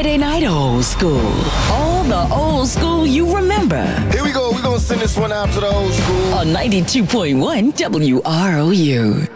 Friday night old school. All the old school you remember. Here we go. We're going to send this one out to the old school. On 92.1 WROU.